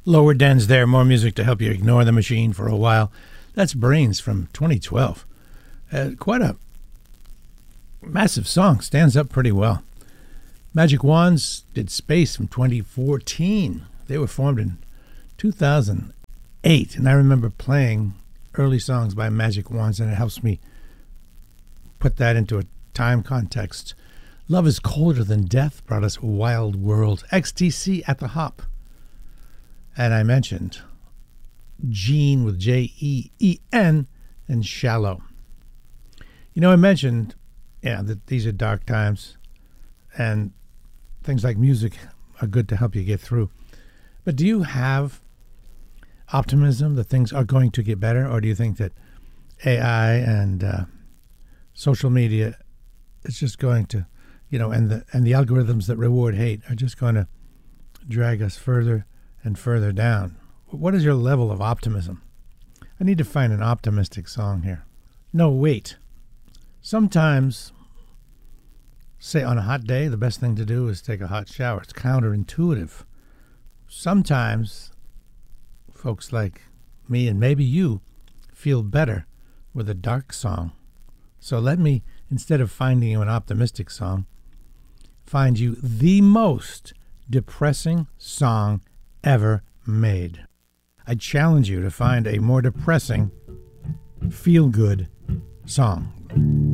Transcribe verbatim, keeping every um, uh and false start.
Lower Dens there, more music to help you ignore the machine for a while. That's Brains from twenty twelve. Uh, quite a massive song, stands up pretty well. Magic Wands did Space from twenty fourteen. They were formed in two thousand eight, and I remember playing early songs by Magic Wands, and it helps me put that into a time context. Love is Colder Than Death brought us Wild World. X T C at the Hop. And I mentioned Gene with J E E N and Shallow. You know, I mentioned, yeah, that these are dark times and things like music are good to help you get through. But do you have optimism that things are going to get better, or do you think that A I and uh, social media is just going to, you know, and the and the algorithms that reward hate are just going to drag us further and further down? What is your level of optimism? I need to find an optimistic song here. No, wait. Sometimes, say on a hot day, the best thing to do is take a hot shower. It's counterintuitive. Sometimes folks like me and maybe you feel better with a dark song. So let me, instead of finding you an optimistic song, find you the most depressing song ever made. I challenge you to find a more depressing, feel-good song.